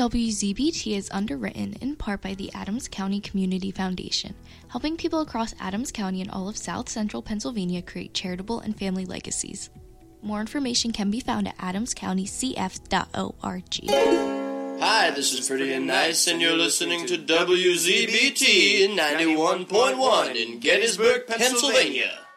WZBT is underwritten in part by the Adams County Community Foundation, helping people across Adams County and all of South Central Pennsylvania create charitable and family legacies. More information can be found at adamscountycf.org. Hi, this is Pretty and Nice, and you're listening to WZBT 91.1 in Gettysburg, Pennsylvania.